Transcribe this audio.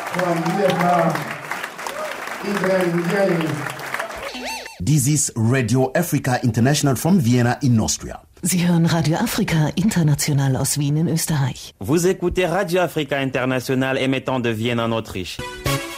from Vietnam, Evangelis. This is Radio Africa International from Vienna in Austria. Sie hören Radio Afrika International aus Wien in Österreich. Vous écoutez Radio Africa International émettant de Vienne en Autriche.